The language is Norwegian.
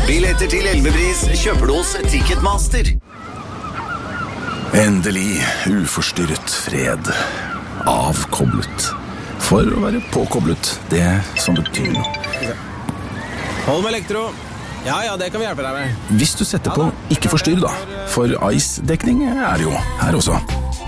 Billetter til elvepris kjøper du hos Ticketmaster. Endelig uforstyrret fred. Avkoblet. For å være påkoblet, det som betyr noe. Hold med elektro. Ja, det kan vi hjelpe deg med. Hvis du setter på ikke forstyrr da, for ICE-dekning er jo her også.